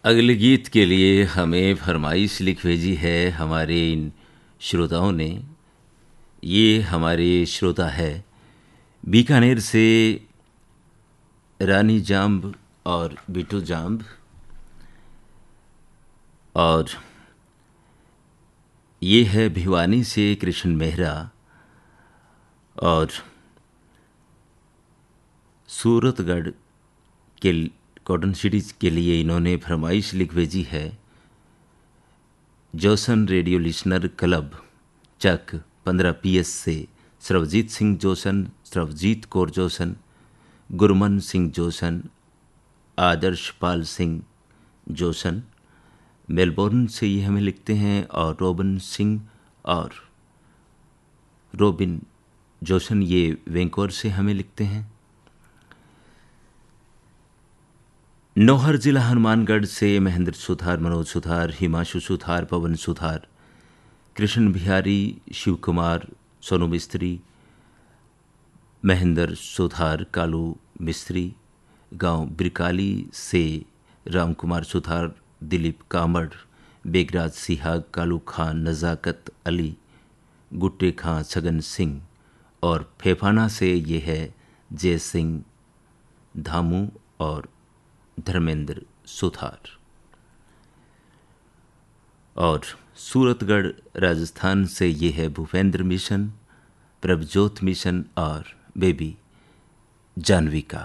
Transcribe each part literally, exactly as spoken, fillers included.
अगले गीत के लिए हमें फरमाइश लिख भेजी है हमारे इन श्रोताओं ने। ये हमारे श्रोता है बीकानेर से रानी जाम्ब और बिटू जाम्ब, और ये है भिवानी से कृष्ण मेहरा, और सूरतगढ़ के कॉटन सिटी के लिए इन्होंने फरमाइश लिख भेजी है जोसन रेडियो लिसनर क्लब चक पंद्रह पी एस से Sarvjeet Singh Jason, Sarvjeet Kaur Jason, Gurman Singh Jason, आदर्श पाल सिंह जोसन मेलबोर्न से ये हमें लिखते हैं, और रोबिन सिंह और रोबिन जोसन ये वैंकूवर से हमें लिखते हैं। नौहर जिला हनुमानगढ़ से महेंद्र सुथार, मनोज सुथार, हिमांशु सुथार, पवन सुथार, कृष्ण बिहारी, शिव कुमार, सोनू मिस्त्री, महेंद्र सुथार, कालू मिस्त्री, गांव ब्रिकाली से राम कुमार सुथार, दिलीप कामड़, बेगराज सिहाग, कालू खान, नज़ाकत अली, गुट्टे खां, छगन सिंह, और फेफाना से ये है जय सिंह धामू और धर्मेंद्र सुथार। और सूरतगढ़ राजस्थान से ये है भूपेंद्र मिशन, प्रभजोत मिशन और बेबी जानवी का।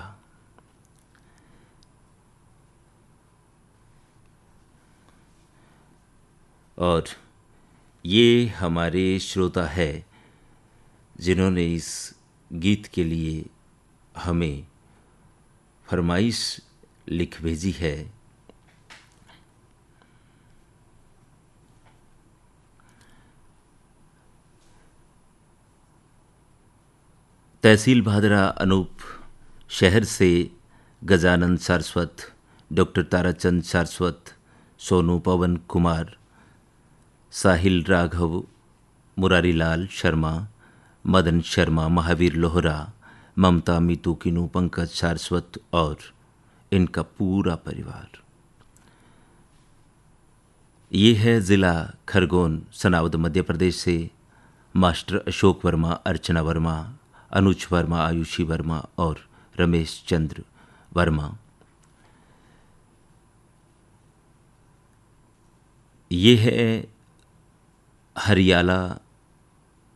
और ये हमारे श्रोता है जिन्होंने इस गीत के लिए हमें फरमाइश लिख भेजी है। तहसील भादरा अनूप शहर से गजानंद सारस्वत, डॉक्टर ताराचंद सारस्वत, सोनू पवन कुमार, साहिल राघव, मुरारी लाल शर्मा, मदन शर्मा, महावीर लोहरा, ममता मीतू किनू, पंकज सारस्वत और इनका पूरा परिवार। ये है ज़िला खरगोन सनावद मध्य प्रदेश से मास्टर अशोक वर्मा, अर्चना वर्मा, अनुज वर्मा, आयुषी वर्मा और रमेश चंद्र वर्मा। ये है हरियाला